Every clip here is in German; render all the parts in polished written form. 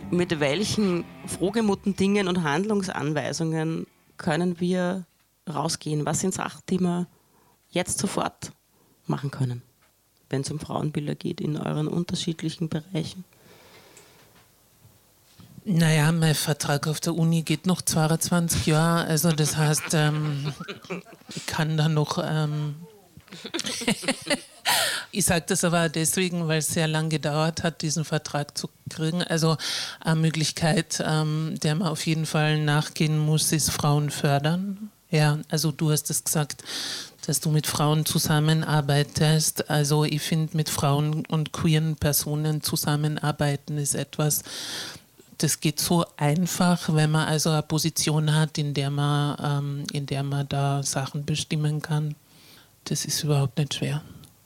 Mit welchen frohgemuten Dingen und Handlungsanweisungen können wir rausgehen? Was sind Sachen, die wir jetzt sofort machen können, wenn es um Frauenbilder geht in euren unterschiedlichen Bereichen? Naja, mein Vertrag auf der Uni geht noch 22 Jahre, also das heißt, ich kann da noch... Ich sage das aber deswegen, weil es sehr lang gedauert hat, diesen Vertrag zu kriegen. Also eine Möglichkeit, der man auf jeden Fall nachgehen muss, ist Frauen fördern. Ja, also du hast es gesagt, dass du mit Frauen zusammenarbeitest. Also ich finde, mit Frauen und queeren Personen zusammenarbeiten ist etwas, das geht so einfach, wenn man also eine Position hat, in der man da Sachen bestimmen kann. Das ist überhaupt nicht schwer.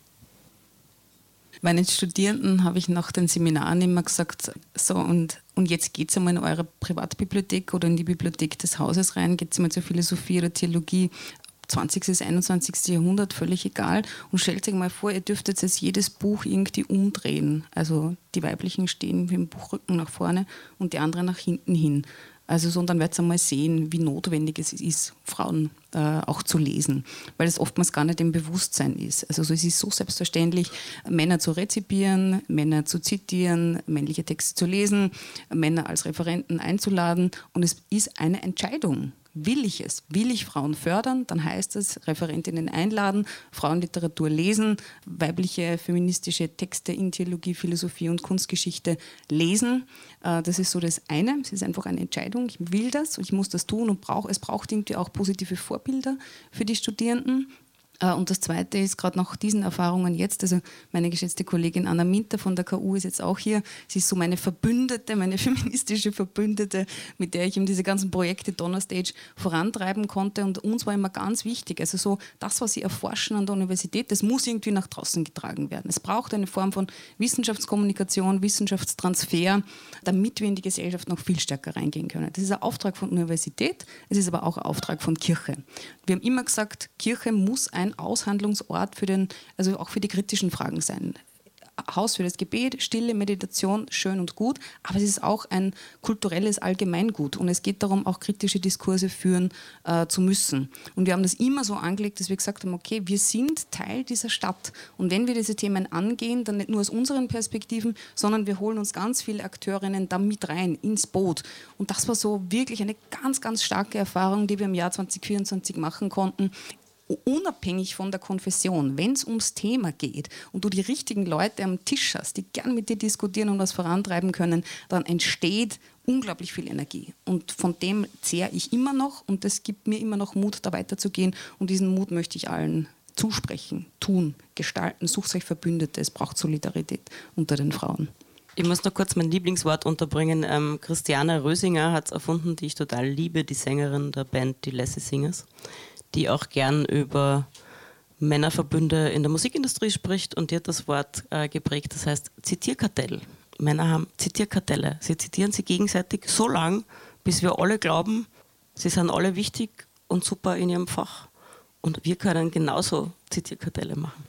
Meinen Studierenden habe ich nach den Seminaren immer gesagt, so und jetzt geht es einmal in eure Privatbibliothek oder in die Bibliothek des Hauses rein, geht es mal zur Philosophie oder Theologie, 20. bis 21. Jahrhundert, völlig egal, und stellt euch mal vor, ihr dürftet jetzt jedes Buch irgendwie umdrehen. Also die Weiblichen stehen mit dem Buchrücken nach vorne und die anderen nach hinten hin. Also so, und dann werdet ihr einmal sehen, wie notwendig es ist, Frauen auch zu lesen, weil es oftmals gar nicht im Bewusstsein ist. Also so, es ist so selbstverständlich, Männer zu rezipieren, Männer zu zitieren, männliche Texte zu lesen, Männer als Referenten einzuladen, und es ist eine Entscheidung. Will ich es? Will ich Frauen fördern? Dann heißt es, Referentinnen einladen, Frauenliteratur lesen, weibliche feministische Texte in Theologie, Philosophie und Kunstgeschichte lesen. Das ist so das eine. Es ist einfach eine Entscheidung. Ich will das und ich muss das tun, und es braucht irgendwie auch positive Vorbilder für die Studierenden. Und das Zweite ist, gerade nach diesen Erfahrungen jetzt, also meine geschätzte Kollegin Anna Minter von der KU ist jetzt auch hier, sie ist so meine Verbündete, meine feministische Verbündete, mit der ich eben diese ganzen Projekte Donnerstage vorantreiben konnte, und uns war immer ganz wichtig, also so das, was sie erforschen an der Universität, das muss irgendwie nach draußen getragen werden. Es braucht eine Form von Wissenschaftskommunikation, Wissenschaftstransfer, damit wir in die Gesellschaft noch viel stärker reingehen können. Das ist ein Auftrag von Universität, es ist aber auch ein Auftrag von Kirche. Wir haben immer gesagt, Kirche muss ein Aushandlungsort also auch für die kritischen Fragen sein. Haus für das Gebet, Stille, Meditation, schön und gut, aber es ist auch ein kulturelles Allgemeingut, und es geht darum, auch kritische Diskurse führen zu müssen. Und wir haben das immer so angelegt, dass wir gesagt haben, okay, wir sind Teil dieser Stadt, und wenn wir diese Themen angehen, dann nicht nur aus unseren Perspektiven, sondern wir holen uns ganz viele Akteurinnen da mit rein, ins Boot. Und das war so wirklich eine ganz, ganz starke Erfahrung, die wir im Jahr 2024 machen konnten, unabhängig von der Konfession, wenn es ums Thema geht und du die richtigen Leute am Tisch hast, die gern mit dir diskutieren und was vorantreiben können, dann entsteht unglaublich viel Energie. Und von dem zehre ich immer noch, und das gibt mir immer noch Mut, da weiterzugehen, und diesen Mut möchte ich allen zusprechen, tun, gestalten. Sucht euch Verbündete, es braucht Solidarität unter den Frauen. Ich muss noch kurz mein Lieblingswort unterbringen. Christiane Rösinger hat es erfunden, die ich total liebe, die Sängerin der Band Die Lassie Singers, die auch gern über Männerverbünde in der Musikindustrie spricht, und die hat das Wort geprägt, das heißt Zitierkartell. Männer haben Zitierkartelle. Sie zitieren sich gegenseitig so lang, bis wir alle glauben, sie sind alle wichtig und super in ihrem Fach. Und wir können genauso Zitierkartelle machen.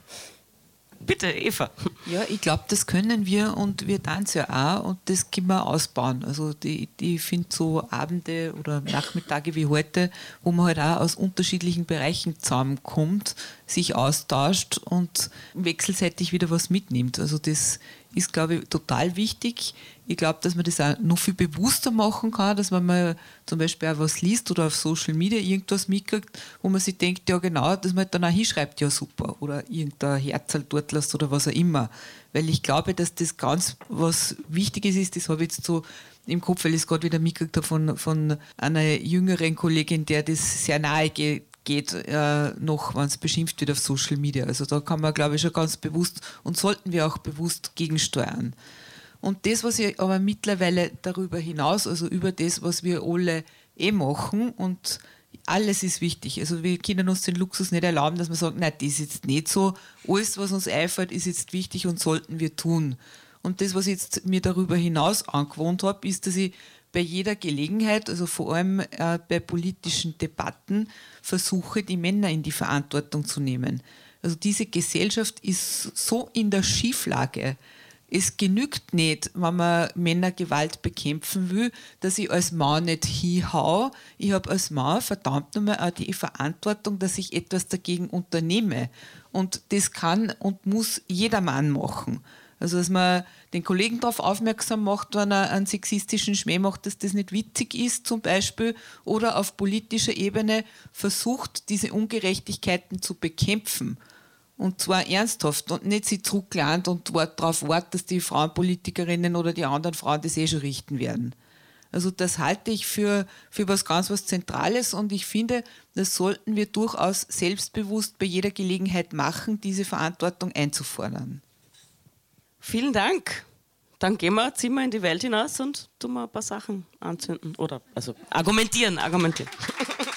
Bitte, Eva. Ja, ich glaube, das können wir, und wir tanzen ja auch, und das können wir ausbauen. Also ich finde so Abende oder Nachmittage wie heute, wo man halt auch aus unterschiedlichen Bereichen zusammenkommt, sich austauscht und wechselseitig wieder was mitnimmt. Also das ist, glaube ich, total wichtig. Ich glaube, dass man das auch noch viel bewusster machen kann, dass man mal zum Beispiel auch was liest oder auf Social Media irgendwas mitkriegt, wo man sich denkt, ja genau, dass man dann auch hinschreibt, ja super, oder irgendein Herzl dort lässt oder was auch immer. Weil ich glaube, dass das ganz was Wichtiges ist, das habe ich jetzt so im Kopf, weil ich es gerade wieder mitgekriegt habe von einer jüngeren Kollegin, der das sehr nahe geht noch, wenn es beschimpft wird auf Social Media. Also da kann man, glaube ich, schon ganz bewusst, und sollten wir auch bewusst gegensteuern. Und das, was ich aber mittlerweile darüber hinaus, also über das, was wir alle machen, und alles ist wichtig. Also wir können uns den Luxus nicht erlauben, dass wir sagen, nein, das ist jetzt nicht so. Alles, was uns einfällt, ist jetzt wichtig und sollten wir tun. Und das, was ich jetzt mir darüber hinaus angewohnt habe, ist, dass ich bei jeder Gelegenheit, also vor allem bei politischen Debatten, versuche, die Männer in die Verantwortung zu nehmen. Also diese Gesellschaft ist so in der Schieflage. es genügt nicht, wenn man Männergewalt bekämpfen will, dass ich als Mann nicht hinhau. Ich habe als Mann verdammt nochmal auch die Verantwortung, dass ich etwas dagegen unternehme. Und das kann und muss jeder Mann machen. Also, dass man den Kollegen darauf aufmerksam macht, wenn er einen sexistischen Schmäh macht, dass das nicht witzig ist zum Beispiel, oder auf politischer Ebene versucht, diese Ungerechtigkeiten zu bekämpfen. Und zwar ernsthaft und nicht sie zurücklehnt und darauf wartet, dass die Frauenpolitikerinnen oder die anderen Frauen das schon richten werden. Also das halte ich für was Zentrales, und ich finde, das sollten wir durchaus selbstbewusst bei jeder Gelegenheit machen, diese Verantwortung einzufordern. Vielen Dank. Dann ziehen wir in die Welt hinaus und tun wir ein paar Sachen anzünden. Oder also argumentieren.